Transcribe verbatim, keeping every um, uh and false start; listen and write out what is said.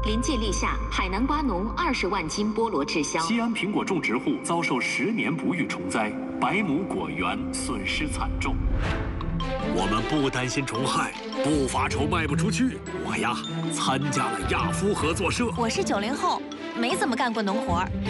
临界立夏，海南瓜农二十万斤菠萝滞销。 西安苹果种植户遭受十年不遇虫灾，百亩果园损失惨重。 我们不担心虫害，不发愁卖不出去。我呀，参加了亚夫合作社。 我是九零后，没怎么干过农活，